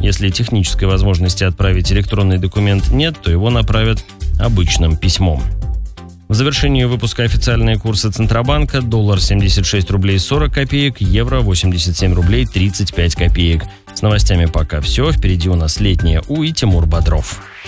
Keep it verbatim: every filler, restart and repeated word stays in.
Если технической возможности отправить электронный документ нет, то его направят обычным письмом. В завершении выпуска официальные курсы Центробанка: доллар семьдесят шесть рублей сорок копеек, евро восемьдесят семь рублей тридцать пять копеек. С новостями пока все. Впереди у нас летнее У и Тимур Бодров.